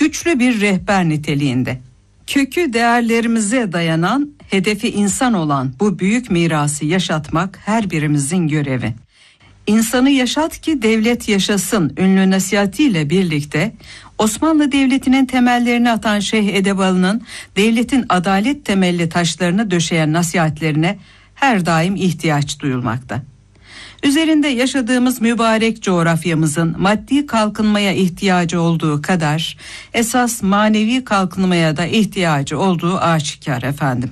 güçlü bir rehber niteliğinde. Kökü değerlerimize dayanan, hedefi insan olan bu büyük mirası yaşatmak her birimizin görevi. İnsanı yaşat ki devlet yaşasın ünlü nasihatiyle birlikte Osmanlı Devleti'nin temellerini atan Şeyh Edebalı'nın devletin adalet temelli taşlarını döşeyen nasihatlerine her daim ihtiyaç duyulmakta. Üzerinde yaşadığımız mübarek coğrafyamızın maddi kalkınmaya ihtiyacı olduğu kadar esas manevi kalkınmaya da ihtiyacı olduğu aşikar efendim.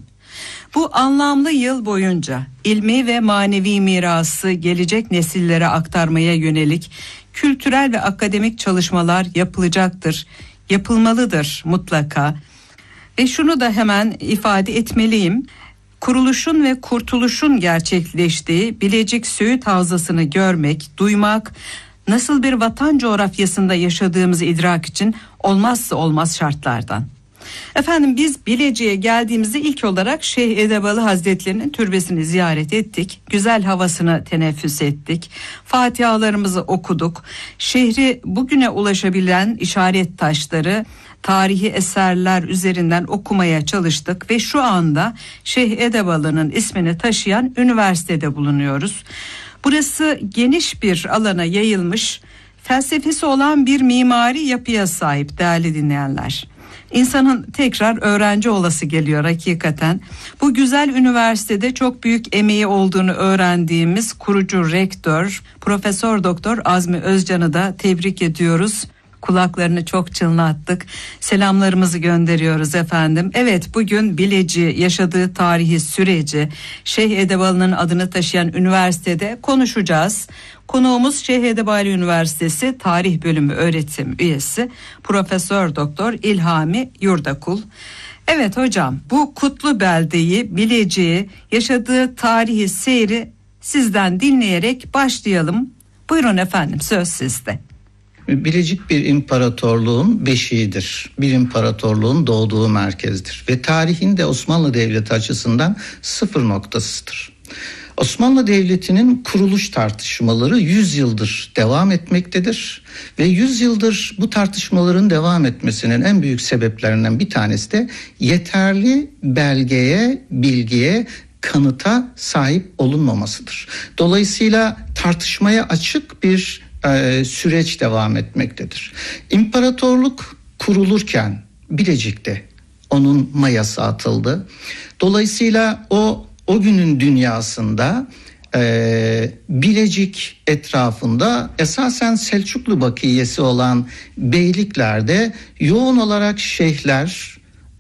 Bu anlamlı yıl boyunca ilmi ve manevi mirası gelecek nesillere aktarmaya yönelik kültürel ve akademik çalışmalar yapılacaktır, yapılmalıdır mutlaka. Ve şunu da hemen ifade etmeliyim. Kuruluşun ve kurtuluşun gerçekleştiği Bilecik Söğüt Havzası'nı görmek, duymak, nasıl bir vatan coğrafyasında yaşadığımızı idrak için olmazsa olmaz şartlardan. Efendim biz Bilecik'e geldiğimizde ilk olarak Şeyh Edebalı Hazretleri'nin türbesini ziyaret ettik. Güzel havasını teneffüs ettik. Fatihalarımızı okuduk. Şehri bugüne ulaşabilen işaret taşları, tarihi eserler üzerinden okumaya çalıştık ve şu anda Şeyh Edebalı'nın ismini taşıyan üniversitede bulunuyoruz. Burası geniş bir alana yayılmış, felsefesi olan bir mimari yapıya sahip değerli dinleyenler. İnsanın tekrar öğrenci olası geliyor hakikaten. Bu güzel üniversitede çok büyük emeği olduğunu öğrendiğimiz kurucu rektör Profesör Doktor Azmi Özcan'ı da tebrik ediyoruz. Kulaklarını çok çınlattık. Selamlarımızı gönderiyoruz efendim. Evet, bugün Bilecik'in yaşadığı tarihi süreci Şeyh Edebalı'nın adını taşıyan üniversitede konuşacağız. Konuğumuz Şeyh Edebalı Üniversitesi Tarih Bölümü öğretim üyesi Profesör Doktor İlhami Yurdakul. Evet hocam, bu kutlu beldeyi, Bilecik'i, yaşadığı tarihi seyri sizden dinleyerek başlayalım. Buyurun efendim, söz sizde. Bilecik bir imparatorluğun beşiğidir. Bir imparatorluğun doğduğu merkezdir. Ve tarihinde Osmanlı Devleti açısından sıfır noktasıdır. Osmanlı Devleti'nin kuruluş tartışmaları 100 yıldır devam etmektedir. Ve 100 yıldır bu tartışmaların devam etmesinin en büyük sebeplerinden bir tanesi de yeterli belgeye, bilgiye, kanıta sahip olunmamasıdır. Dolayısıyla tartışmaya açık bir süreç devam etmektedir. İmparatorluk kurulurken Bilecik'te onun mayası atıldı. Dolayısıyla o günün dünyasında Bilecik etrafında esasen Selçuklu bakiyesi olan beyliklerde yoğun olarak şeyhler,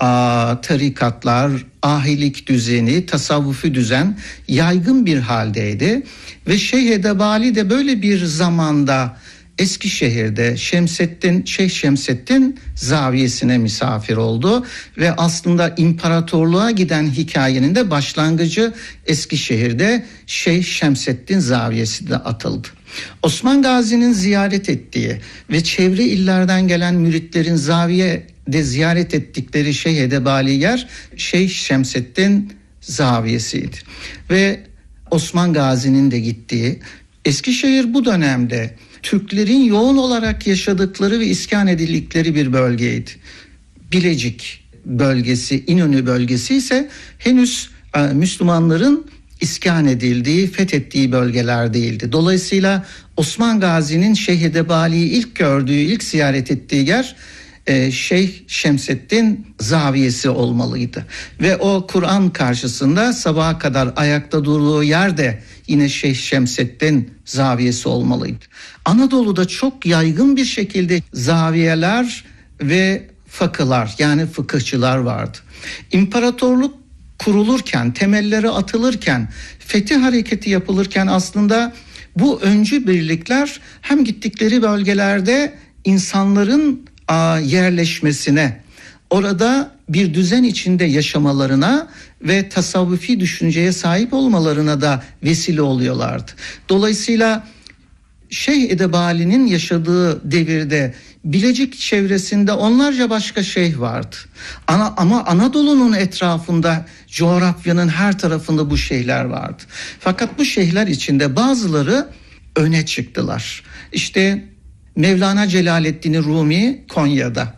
tarikatlar, ahilik düzeni, tasavvufi düzen yaygın bir haldeydi. Ve Şeyh Edebali de böyle bir zamanda Eskişehir'de Şeyh Şemseddin zaviyesine misafir oldu. Ve aslında imparatorluğa giden hikayenin de başlangıcı Eskişehir'de Şeyh Şemseddin zaviyesi de atıldı. Osman Gazi'nin ziyaret ettiği ve çevre illerden gelen müritlerin zaviyede ziyaret ettikleri Şeyh Edebali yer Şeyh Şemseddin zaviyesiydi. Ve Osman Gazi'nin de gittiği Eskişehir bu dönemde Türklerin yoğun olarak yaşadıkları ve iskan edildikleri bir bölgeydi. Bilecik bölgesi, İnönü bölgesi ise henüz Müslümanların iskan edildiği, fethettiği bölgeler değildi. Dolayısıyla Osman Gazi'nin Şeyh Edebali'yi ilk gördüğü, ilk ziyaret ettiği yer Şeyh Şemseddin zaviyesi olmalıydı. Ve o Kur'an karşısında sabaha kadar ayakta durduğu yerde yine Şeyh Şemseddin zaviyesi olmalıydı. Anadolu'da çok yaygın bir şekilde zaviyeler ve fakıhlar, yani fıkıhçılar vardı. İmparatorluk kurulurken, temelleri atılırken, fetih hareketi yapılırken aslında bu öncü birlikler hem gittikleri bölgelerde insanların yerleşmesine, orada bir düzen içinde yaşamalarına ve tasavvufi düşünceye sahip olmalarına da vesile oluyorlardı. Dolayısıyla Şeyh Edebali'nin yaşadığı devirde Bilecik çevresinde onlarca başka şeyh vardı. Ama Anadolu'nun etrafında, coğrafyanın her tarafında bu şeyhler vardı. Fakat bu şeyhler içinde bazıları öne çıktılar. İşte Mevlana Celaleddin Rumi Konya'da,